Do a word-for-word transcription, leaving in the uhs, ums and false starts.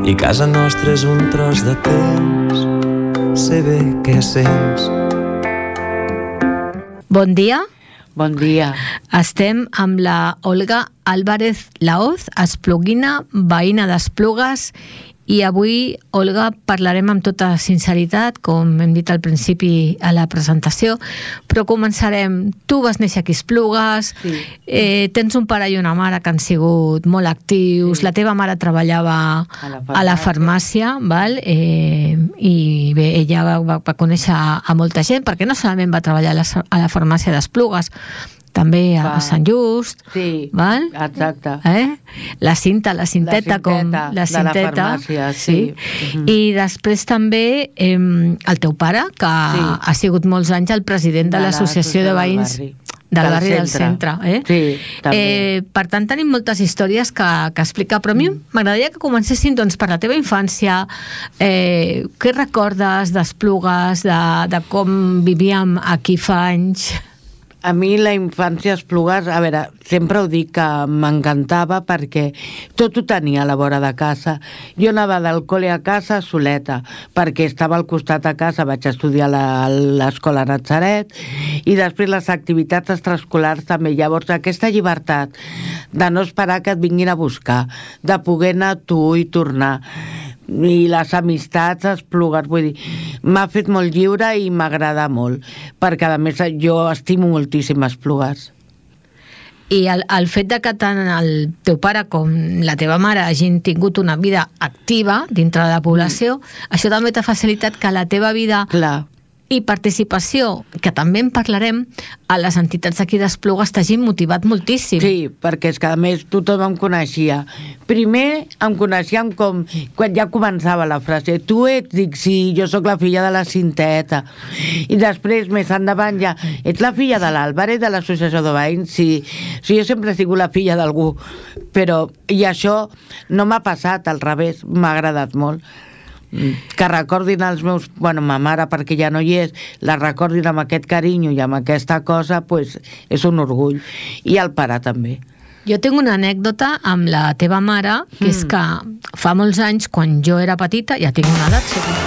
i casa nostra és un tros de temps. Sé bé què sents. Bon dia. Bon dia. Estem amb la Olga Álvarez Laoz, espluguina, veïna d'Esplugues, i avui, Olga, parlarem amb tota sinceritat, com hem dit al principi a la presentació, però començarem. Tu vas néixer aquí a Esplugues, sí. eh, tens un pare i una mare que han sigut molt actius, sí. La teva mare treballava a la farmàcia, a la farmàcia val? Eh, i bé, ella va, va, va conèixer a molta gent, perquè no solament va treballar a la, a la farmàcia d'Esplugues, també a, a Sant Just, sí, val? Exacte. Eh? La cinta, la cinteta, la cinteta com la cinteta, de la farmàcia, sí. sí. Uh-huh. I després també eh, el teu pare, que sí. ha sigut molts anys el president de, de l'Associació de Veïns del, del barri del centre. Eh? Sí, també. Eh, per tant, tenim moltes històries que, que explicar, però a mi m'agradaria que comencéssim doncs, per la teva infància. Eh, què recordes d'Esplugues, de, de com vivíem aquí fa anys? A mi la infància a Esplugues, a veure, sempre ho dic que m'encantava perquè tot ho tenia a la vora de casa. Jo anava del col·le a casa soleta, perquè estava al costat a casa, vaig estudiar a l'escola Natzaret, i després les activitats extraescolars també. Llavors, aquesta llibertat de no esperar que et vinguin a buscar, de poder anar a tu i tornar, i les amistats a Esplugues, vull dir, m'ha fet molt lliure i m'agrada molt, perquè a més jo estimo moltíssim Esplugues. I el, el fet de que tant el teu pare com la teva mare hagin tingut una vida activa dintre de la població, mm. això també t'ha facilitat que la teva vida Clar. i participació, que també en parlarem, a les entitats d'aquí d'Esplugues t'hagin motivat moltíssim. Sí, perquè és que a més tothom em coneixia. Primer em coneixien com, quan ja començava la frase, tu ets, dic, sí, jo sóc la filla de la Cinteta. I després, més endavant ja, ets la filla de l'Àlvarez, de l'Associació de Veïns? Sí. Sí, jo sempre he sigut la filla d'algú, però, i això no m'ha passat, al revés, m'ha agradat molt. Que recordin els meus, bueno, ma mare, perquè ja no hi és, la recordin amb aquest carinyo i amb aquesta cosa, pues, és un orgull. I el pare també. Jo tinc una anècdota amb la teva mare, que mm. és que fa molts anys, quan jo era petita, ja tinc una edat,